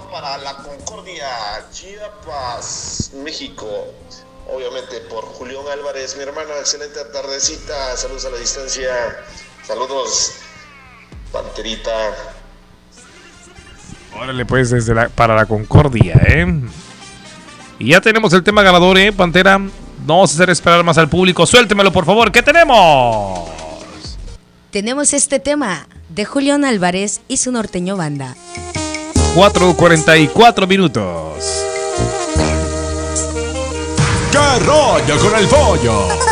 para La Concordia, Chiapas, México. Obviamente por Julián Álvarez, mi hermano, excelente tardecita, saludos a la distancia, saludos, Panterita. Órale pues, para La Concordia, Y ya tenemos el tema ganador, Pantera. No vamos a hacer esperar más al público, suéltemelo por favor, ¿qué tenemos? Tenemos este tema de Julián Álvarez y su norteño banda. 4:44 minutos. ¡Qué rollo con el pollo!